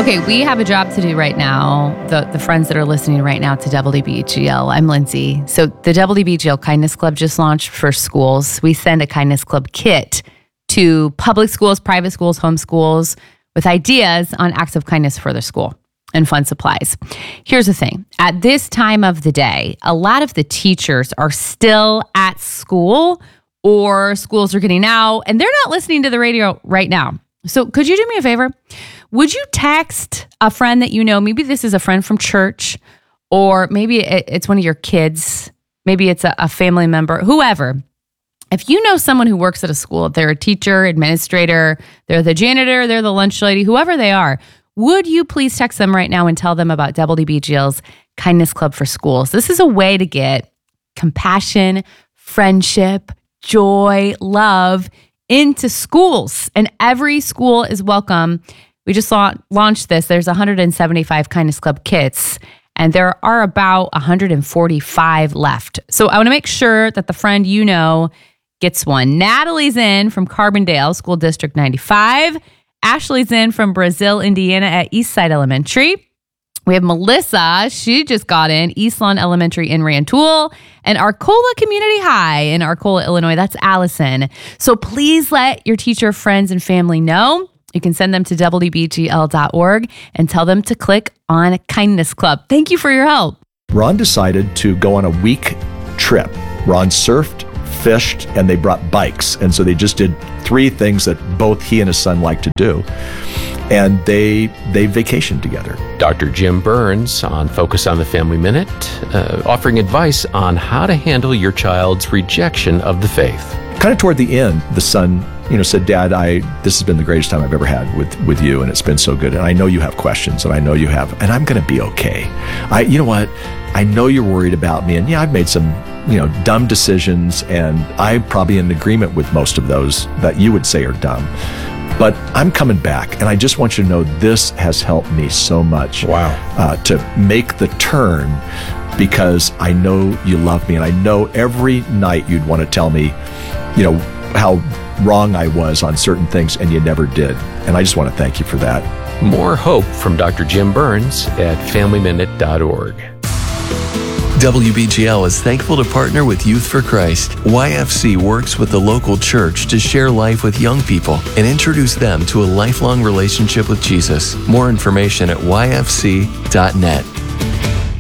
Okay, we have a job to do right now. The friends that are listening right now to WBGL, I'm Lindsay. So the WBGL Kindness Club just launched for schools. We send a Kindness Club kit to public schools, private schools, home schools with ideas on acts of kindness for their school and fun supplies. Here's the thing. At this time of the day, a lot of the teachers are still at school or schools are getting out and they're not listening to the radio right now. So could you do me a favor? Would you text a friend that you know? Maybe this is a friend from church, or maybe it's one of your kids. Maybe it's a family member, whoever. If you know someone who works at a school, they're a teacher, administrator, they're the janitor, they're the lunch lady, whoever they are, would you please text them right now and tell them about WBGL's Kindness Club for Schools? This is a way to get compassion, friendship, joy, love into schools, and every school is welcome. We just launched this. There's 175 Kindness Club kits, and there are about 145 left. So I want to make sure that the friend you know gets one. Natalie's in from Carbondale, School District 95. Ashley's in from Brazil, Indiana at Eastside Elementary. We have Melissa. She just got in East Lawn Elementary in Rantoul, and Arcola Community High in Arcola, Illinois. That's Allison. So please let your teacher, friends, and family know. You can send them to WBGL.org and tell them to click on Kindness Club. Thank you for your help. Ron decided to go on a week trip. Ron surfed, fished, and they brought bikes. And so they just did 3 things that both he and his son like to do. And they vacationed together. Dr. Jim Burns on Focus on the Family Minute, offering advice on how to handle your child's rejection of the faith. Kind of toward the end, the son, said, Dad, this has been the greatest time I've ever had with you, and it's been so good. And I know you have questions, and I know you have, and I'm going to be okay. You know what? I know you're worried about me, and yeah, I've made some, dumb decisions, and I'm probably in agreement with most of those that you would say are dumb. But I'm coming back, and I just want you to know this has helped me so much. Wow. To make the turn, because I know you love me, and I know every night you'd want to tell me, how wrong I was on certain things, and you never did. And I just want to thank you for that. More hope from Dr. Jim Burns at FamilyMinute.org. WBGL is thankful to partner with Youth for Christ. YFC works with the local church to share life with young people and introduce them to a lifelong relationship with Jesus. More information at yfc.net.